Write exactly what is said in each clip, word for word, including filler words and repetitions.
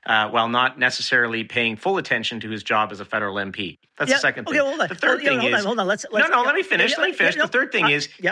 uh, while not necessarily paying full attention to his job as a federal M P. That's yeah. the second okay, thing. Hold on. The third well, yeah, thing hold is... On, hold on, let's... let's no, no, yeah, let me finish, yeah, let me finish. Yeah, the third thing uh, is... Yeah.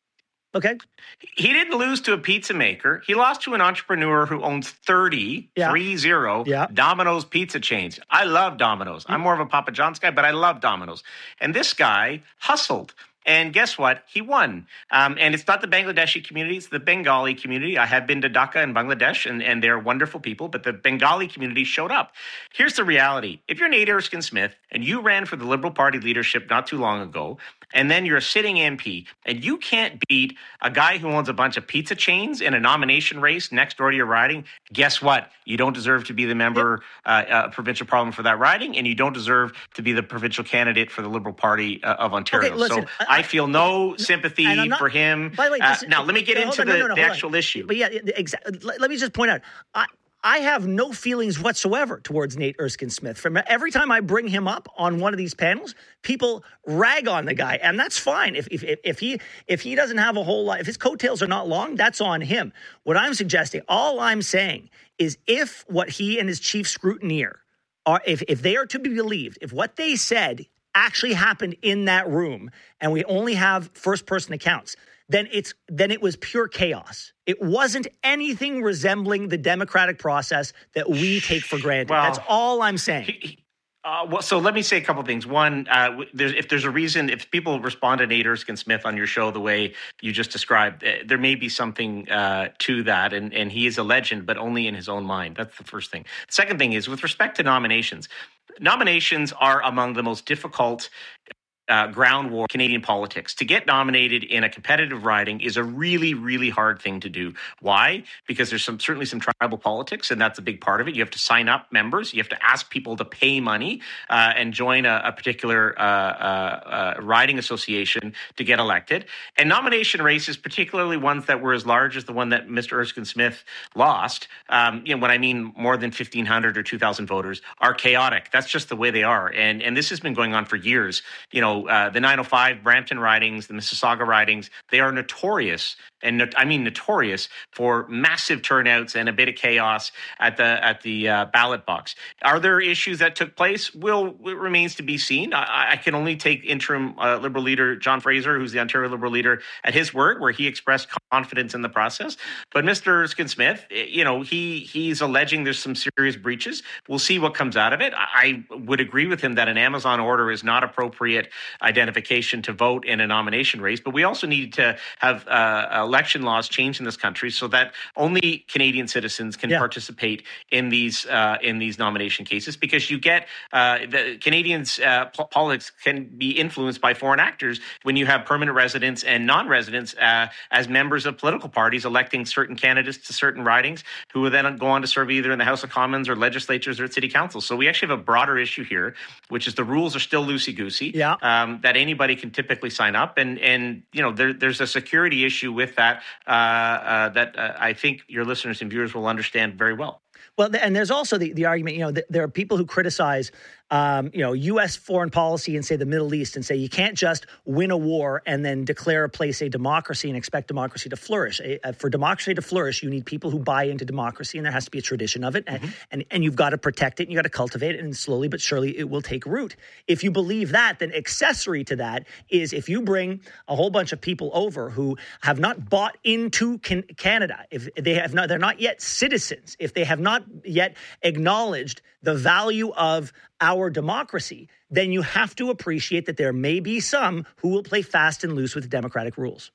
Okay. He didn't lose to a pizza maker. He lost to an entrepreneur who owns thirty, yeah. three zero, yeah. Domino's pizza chains. I love Domino's. I'm more of a Papa John's guy, but I love Domino's. And this guy hustled. And guess what? He won. Um, and it's not the Bangladeshi community, it's the Bengali community. I have been to Dhaka in Bangladesh, and, and they're wonderful people, but the Bengali community showed up. Here's the reality. If you're Nate Erskine-Smith and you ran for the Liberal Party leadership not too long ago, and then you're a sitting M P, and you can't beat a guy who owns a bunch of pizza chains in a nomination race next door to your riding, guess what? You don't deserve to be the member, uh, uh, provincial parliament for that riding, and you don't deserve to be the provincial candidate for the Liberal Party uh, of Ontario. Okay, listen, so I, I feel no sympathy not, for him. By the way, uh, this, now, let me get into on, the, no, no, no, the actual on. issue. But yeah, exactly. Let, let me just point out, I, I have no feelings whatsoever towards Nate Erskine-Smith. From every time I bring him up on one of these panels, people rag on the guy, and that's fine. If if if he if he doesn't have a whole lot, if his coattails are not long, that's on him. What I'm suggesting, all I'm saying, is if what he and his chief scrutineer are, if if they are to be believed, if what they said actually happened in that room, and we only have first-person accounts, then it's then it was pure chaos. It wasn't anything resembling the democratic process that we take for granted. Well, that's all I'm saying. He, he, uh, well, so let me say a couple of things. One, uh, there's, if there's a reason, if people respond to Nate Erskine-Smith on your show the way you just described, uh, there may be something uh, to that, and, and he is a legend, but only in his own mind. That's the first thing. Second thing is, with respect to nominations, nominations are among the most difficult Uh, ground war Canadian politics. To get nominated in a competitive riding is a really, really hard thing to do. Why? Because there's some certainly some tribal politics, and that's a big part of it. You have to sign up members. You have to ask people to pay money uh, and join a, a particular uh, uh, uh, riding association to get elected. And nomination races, particularly ones that were as large as the one that Mister Erskine-Smith lost, um, you know, when I mean more than fifteen hundred or two thousand voters, are chaotic. That's just the way they are. And and this has been going on for years. You know, Uh, the nine oh five Brampton ridings, the Mississauga ridings, they are notorious, and not, I mean notorious, for massive turnouts and a bit of chaos at the at the uh, ballot box. Are there issues that took place? Well, it remains to be seen. I, I can only take interim uh, Liberal leader John Fraser, who's the Ontario Liberal leader, at his word, where he expressed confidence in the process. But Mister Erskine-Smith, you know, he he's alleging there's some serious breaches. We'll see what comes out of it. I, I would agree with him that an Amazon order is not appropriate identification to vote in a nomination race, but we also need to have uh, election laws changed in this country so that only Canadian citizens can yeah. participate in these uh, in these nomination cases, because you get uh, the Canadians' uh, politics can be influenced by foreign actors when you have permanent residents and non-residents uh, as members of political parties electing certain candidates to certain ridings, who will then go on to serve either in the House of Commons or legislatures or at city councils. So we actually have a broader issue here, which is the rules are still loosey-goosey. Yeah. Um, that anybody can typically sign up, and and you know there, there's a security issue with that uh, uh, that uh, I think your listeners and viewers will understand very well. Well, and there's also the, the argument, you know, that there are people who criticize, um, you know, U S foreign policy and say the Middle East and say you can't just win a war and then declare a place a democracy and expect democracy to flourish. A, for democracy to flourish, you need people who buy into democracy, and there has to be a tradition of it. Mm-hmm. And, and, and you've got to protect it, and you've got to cultivate it, and slowly but surely it will take root. If you believe that, then accessory to that is if you bring a whole bunch of people over who have not bought into can- Canada, if they have not, they're not yet citizens, if they have not yet acknowledged the value of our democracy, then you have to appreciate that there may be some who will play fast and loose with the democratic rules.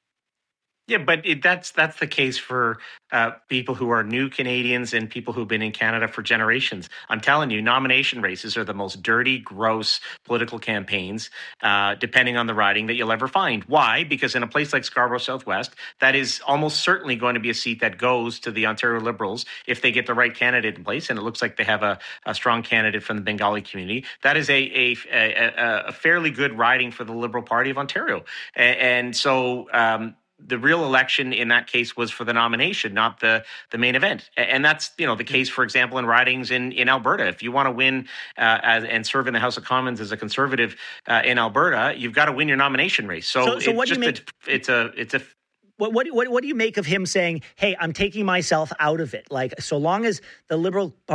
Yeah, but it, that's that's the case for uh, people who are new Canadians and people who've been in Canada for generations. I'm telling you, nomination races are the most dirty, gross political campaigns, uh, depending on the riding, that you'll ever find. Why? Because in a place like Scarborough Southwest, that is almost certainly going to be a seat that goes to the Ontario Liberals if they get the right candidate in place, and it looks like they have a, a strong candidate from the Bengali community. That is a a, a, a fairly good riding for the Liberal Party of Ontario, and, and so. Um, The real election in that case was for the nomination, not the, the main event. And that's, you know, the case, for example, in ridings in, in Alberta. If you want to win uh, as, and serve in the House of Commons as a Conservative uh, in Alberta, you've got to win your nomination race. So, so, so it's what do just you make? A, it's a it's a. What, what, what, what do you make of him saying, hey, I'm taking myself out of it? Like, so long as the Liberal